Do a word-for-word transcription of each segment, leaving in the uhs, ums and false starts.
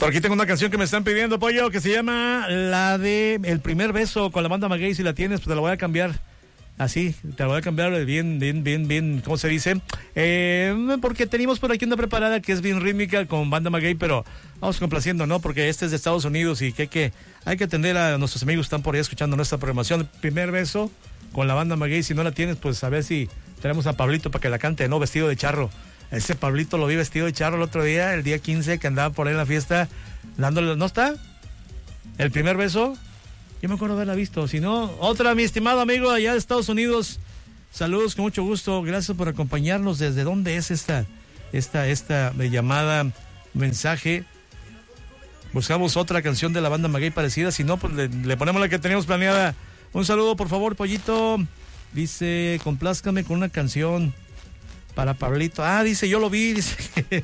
Por aquí tengo una canción que me están pidiendo, Pollo, que se llama la de El Primer Beso con la banda Maguey. Si la tienes, pues te la voy a cambiar. Así, te la voy a cambiar bien, bien, bien, bien, ¿cómo se dice? Eh, porque teníamos por aquí una preparada que es bien rítmica con banda Maguey, pero vamos complaciendo, ¿no? Porque este es de Estados Unidos y que hay que, hay que atender a nuestros amigos que están por ahí escuchando nuestra programación. El Primer Beso con la banda Maguey. Si no la tienes, pues a ver si tenemos a Pablito para que la cante, ¿no? Vestido de charro. Ese Pablito lo vi vestido de charro el otro día, el día quince, que andaba por ahí en la fiesta, dándole, ¿no está? El Primer Beso. Yo me acuerdo haberla visto. Si no, otra, mi estimado amigo allá de Estados Unidos. Saludos, con mucho gusto. Gracias por acompañarnos. ¿Desde dónde es esta, esta, esta llamada, mensaje? Buscamos otra canción de la banda Maguey parecida. Si no, pues le, le ponemos la que teníamos planeada. Un saludo, por favor, Pollito. Dice, complázcame con una canción para Pablito. Ah, dice, yo lo vi. Dice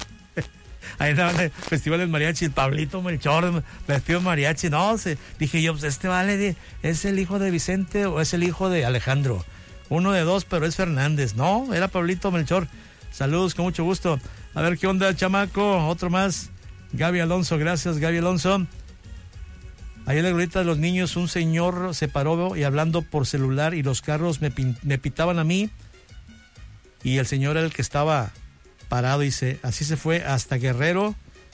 ahí en el Festival del Mariachi, el Pablito Melchor, vestido de mariachi. No, se, dije yo, pues este vale, ¿es el hijo de Vicente o es el hijo de Alejandro? Uno de dos, pero es Fernández. No, era Pablito Melchor. Saludos, con mucho gusto. A ver, ¿qué onda, chamaco? Otro más. Gaby Alonso, gracias, Gaby Alonso. Ahí en la glorieta de los niños, un señor se paró y hablando por celular y los carros me, pin, me pitaban a mí. Y el señor era el que estaba parado, dice, así se fue hasta Guerrero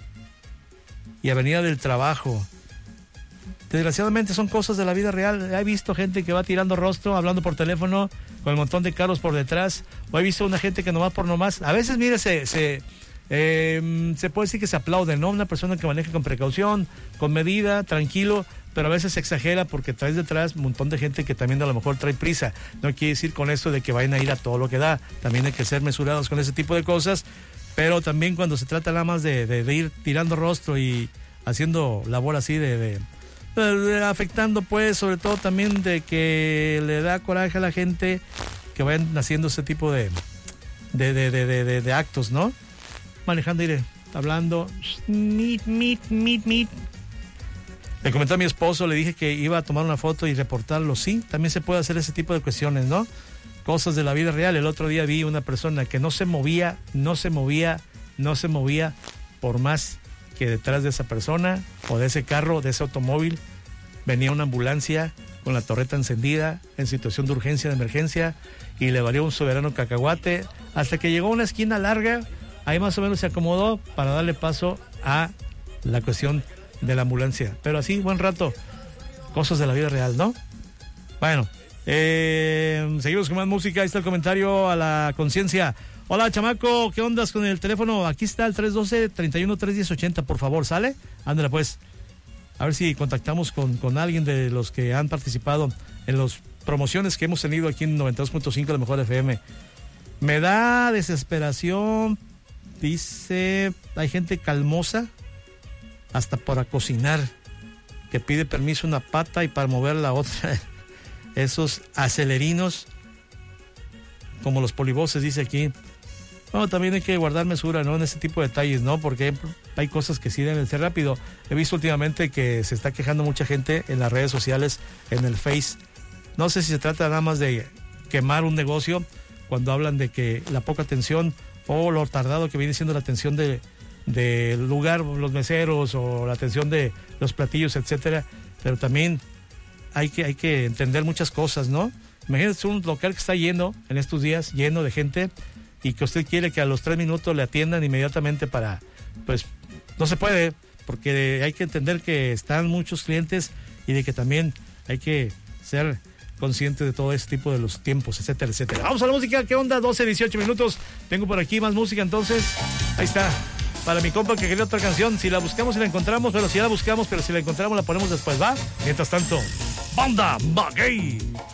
y Avenida del Trabajo. Desgraciadamente son cosas de la vida real. He visto gente que va tirando rostro, hablando por teléfono, con el montón de carros por detrás. O he visto una gente que nomás por nomás. A veces, mire, se, se, eh, se puede decir que se aplaude, ¿no? Una persona que maneja con precaución, con medida, tranquilo, pero a veces se exagera porque traes detrás un montón de gente que también a lo mejor trae prisa. No quiere decir con esto de que vayan a ir a todo lo que da. También hay que ser mesurados con ese tipo de cosas, pero también cuando se trata nada más de, de, de ir tirando rostro y haciendo labor así de, de, de, de afectando, pues, sobre todo también de que le da coraje a la gente que vayan haciendo ese tipo de, de, de, de, de, de, de actos, ¿no? Manejando, iré, hablando, mit, mit, mit, mit. Le comenté a mi esposo, le dije que iba a tomar una foto y reportarlo. Sí, también se puede hacer ese tipo de cuestiones, ¿no? Cosas de la vida real. El otro día vi una persona que no se movía, no se movía, no se movía, por más que detrás de esa persona o de ese carro, de ese automóvil, venía una ambulancia con la torreta encendida en situación de urgencia, de emergencia, y le valió un soberano cacahuate hasta que llegó a una esquina larga. Ahí más o menos se acomodó para darle paso a la cuestión de la ambulancia, pero así, buen rato, cosas de la vida real, ¿no? Bueno, eh, seguimos con más música. Ahí está el comentario a la conciencia. Hola, chamaco, ¿qué ondas con el teléfono? Aquí está el tres uno dos, tres uno, tres uno cero, ochenta, por favor, ¿sale? Ándale, pues, a ver si contactamos con, con alguien de los que han participado en las promociones que hemos tenido aquí en noventa y dos punto cinco, la mejor F M. Me da desesperación, dice, hay gente calmosa, hasta para cocinar, que pide permiso una pata y para mover la otra. Esos acelerinos, como los polivoces, dice aquí. Bueno, también hay que guardar mesura, ¿no? En ese tipo de detalles, ¿no? Porque hay cosas que sí deben ser rápido. He visto últimamente que se está quejando mucha gente en las redes sociales, en el Face. No sé si se trata nada más de quemar un negocio, cuando hablan de que la poca atención o lo tardado que viene siendo la atención de del lugar, los meseros o la atención de los platillos, etcétera, pero también hay que, hay que entender muchas cosas, ¿no? Imagínense un local que está lleno en estos días, lleno de gente, y que usted quiere que a los tres minutos le atiendan inmediatamente para, pues, no se puede, porque hay que entender que están muchos clientes y de que también hay que ser consciente de todo ese tipo de los tiempos, etcétera, etcétera. Vamos a la música, ¿qué onda? doce, dieciocho minutos, tengo por aquí más música, entonces, ahí está. Para mi compa que quería otra canción, si la buscamos y la encontramos, pero si ya la buscamos, pero si la encontramos la ponemos después, ¿va? Mientras tanto, Banda Maguey.